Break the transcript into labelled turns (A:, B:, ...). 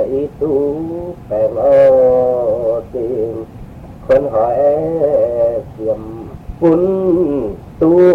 A: itu pengotingคนหอยเสียมปุ่นตัว